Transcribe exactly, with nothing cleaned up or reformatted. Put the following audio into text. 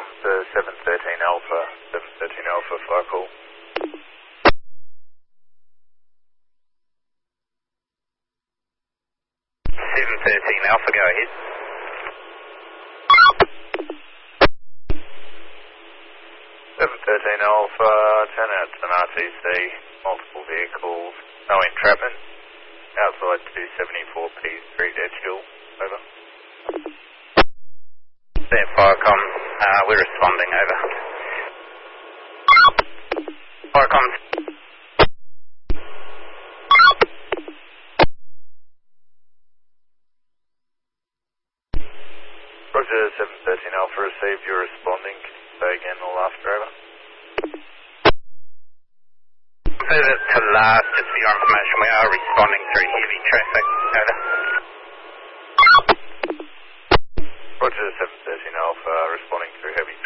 to seven thirteen Alpha, seven thirteen Alpha, flight call. seven thirteen Alpha, go ahead. seven thirteen Alpha, turn out to an R T C, multiple vehicles, no entrapment, outside two seventy-four P three dead hill, over. There, Firecom, uh, we're responding, over. Firecom. Roger, seven thirteen Alpha received, you're responding. Say again, all after, over. Further to last, just for your information, we are responding through heavy traffic, over. Roger, seven thirteen Alpha, responding through heavy